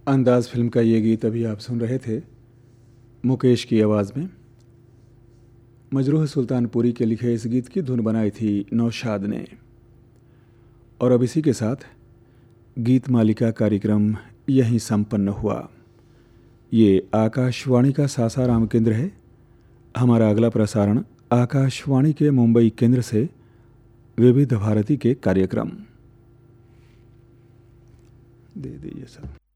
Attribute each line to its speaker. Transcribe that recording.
Speaker 1: अंदाज़ फिल्म का ये गीत अभी आप सुन रहे थे मुकेश की आवाज़ में। मजरूह सुल्तानपुरी के लिखे इस गीत की धुन बनाई थी नौशाद ने। और अब इसी के साथ गीत मालिका कार्यक्रम यहीं संपन्न हुआ। ये आकाशवाणी का सासाराम केंद्र है। हमारा अगला प्रसारण आकाशवाणी के मुंबई केंद्र से विविध भारती के कार्यक्रम दे दीजिए सब।